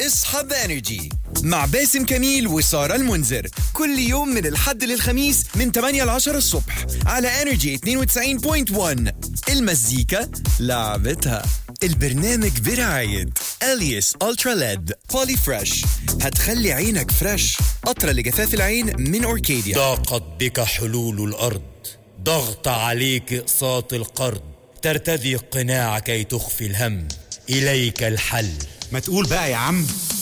اصحى بانرجي مع باسم كميل وسارة المنذر كل يوم من الحد للخميس من 8 ل 10 الصبح على انرجي 92.1. المزيكا لعبتها. البرنامج برعاية اليس الترا ليد بولي فريش، هتخلي عينك فريش. قطرة لجفاف العين من اوركيديا. ضاقت بك حلول الأرض، ضغط عليك إقساط القرض، ترتدي القناع كي تخفي الهم، إليك الحل. ما تقول بقى يا عم.